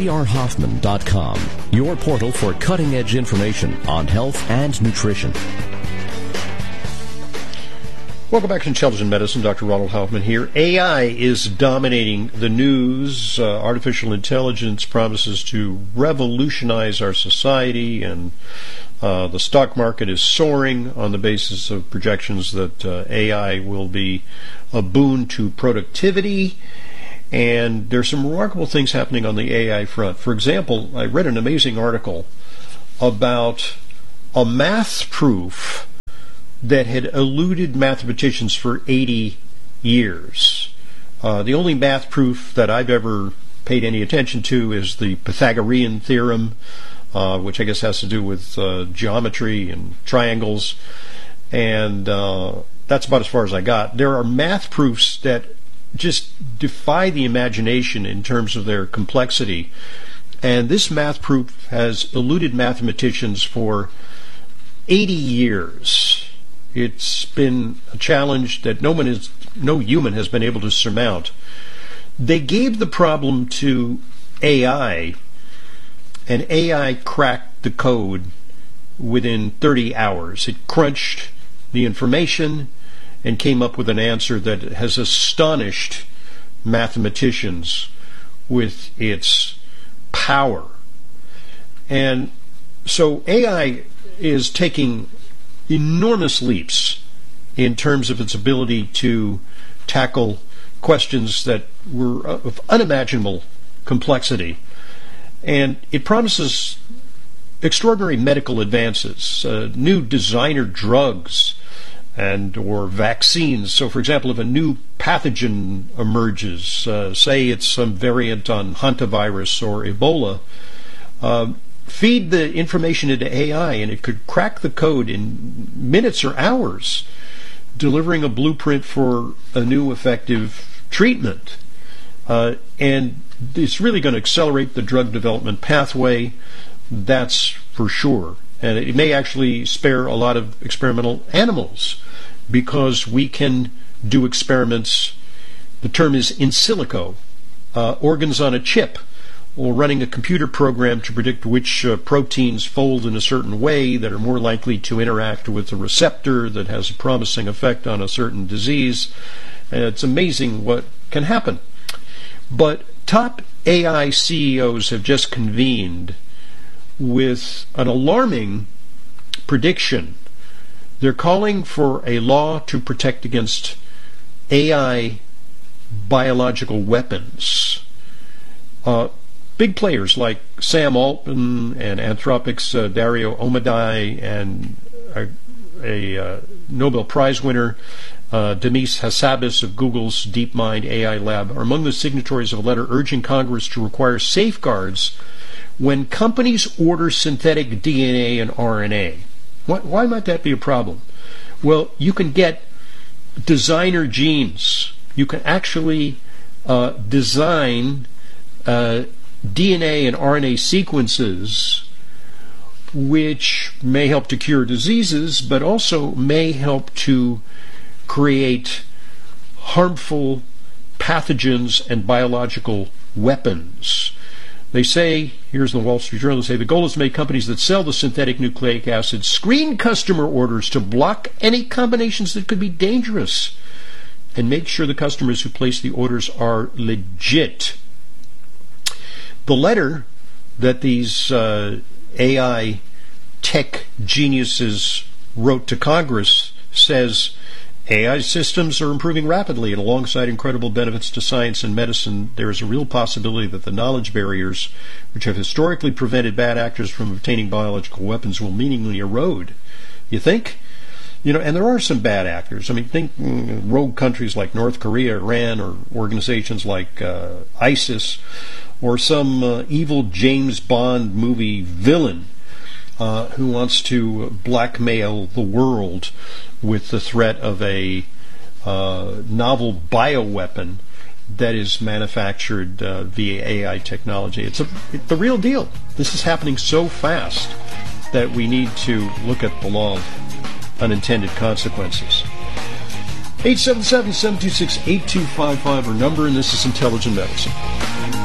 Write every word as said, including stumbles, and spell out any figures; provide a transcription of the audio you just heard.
d r hoffman dot com, your portal for cutting-edge information on health and nutrition. Welcome back to Intelligent Medicine. Doctor Ronald Hoffman here. A I is dominating the news. Uh, artificial intelligence promises to revolutionize our society, and uh, the stock market is soaring on the basis of projections that uh, A I will be a boon to productivity. And there's some remarkable things happening on the A I front. For example, I read an amazing article about a math proof that had eluded mathematicians for eighty years. Uh, the only math proof that I've ever paid any attention to is the Pythagorean theorem, uh, which I guess has to do with uh, geometry and triangles, and uh, that's about as far as I got. There are math proofs that just defy the imagination in terms of their complexity, and this math proof has eluded mathematicians for eighty years. It's been a challenge that no one is, no human has been able to surmount. They gave the problem to A I, and A I cracked the code within thirty hours. It crunched the information and came up with an answer that has astonished mathematicians with its power. And so A I is taking enormous leaps in terms of its ability to tackle questions that were of unimaginable complexity. And it promises extraordinary medical advances, uh, new designer drugs and or vaccines. So, for example, if a new pathogen emerges, uh, say it's some variant on hantavirus or Ebola, uh, feed the information into A I, and it could crack the code in minutes or hours, delivering a blueprint for a new effective treatment. Uh, and it's really going to accelerate the drug development pathway, that's for sure. And it may actually spare a lot of experimental animals, because we can do experiments, the term is in silico, uh, organs on a chip, or running a computer program to predict which uh, proteins fold in a certain way that are more likely to interact with a receptor that has a promising effect on a certain disease. And it's amazing what can happen. But top A I C E Os have just convened with an alarming prediction. They're calling for a law to protect against A I biological weapons. Uh, big players like Sam Altman and Anthropic's uh, Dario Amodei and a, a uh, Nobel Prize winner uh, Demis Hassabis of Google's DeepMind A I lab are among the signatories of a letter urging Congress to require safeguards when companies order synthetic D N A and R N A. Why, why might that be a problem? Well, you can get designer genes. You can actually uh, design uh, D N A and R N A sequences which may help to cure diseases, but also may help to create harmful pathogens and biological weapons. They say, here's the Wall Street Journal, they say the goal is to make companies that sell the synthetic nucleic acid screen customer orders to block any combinations that could be dangerous and make sure the customers who place the orders are legit. The letter that these uh, A I tech geniuses wrote to Congress says A I systems are improving rapidly, and alongside incredible benefits to science and medicine, there is a real possibility that the knowledge barriers which have historically prevented bad actors from obtaining biological weapons will meaningfully erode. You think? You know, and there are some bad actors. I mean, think mm, rogue countries like North Korea, Iran, or organizations like uh, ISIS, or some uh, evil James Bond movie villain uh, who wants to blackmail the world with the threat of a uh, novel bioweapon that is manufactured uh, via A I technology. It's a, it's the real deal. This is happening so fast that we need to look at the law of unintended consequences. eight seven seven, seven two six, eight two five five, our number, and this is Intelligent Medicine.